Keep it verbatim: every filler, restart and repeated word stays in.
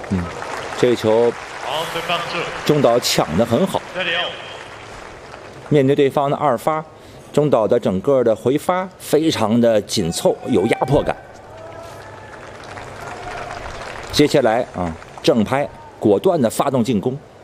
嗯，这个球中岛抢得很好。面对对方的二发，中岛的整个的回发非常的紧凑，有压迫感。接下来啊，正拍果断的发动进攻。